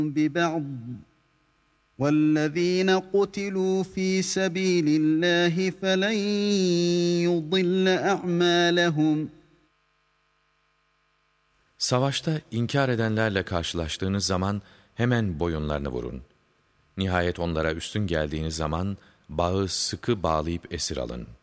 بِبَعْضٍ وَالَّذ۪ينَ قُتِلُوا ف۪ي سَب۪يلِ اللّٰهِ فَلَنْ يُضِلَّ أَعْمَالَهُمْ. Savaşta inkar edenlerle karşılaştığınız zaman hemen boyunlarını vurun. Nihayet onlara üstün geldiğiniz zaman bağı sıkı bağlayıp esir alın.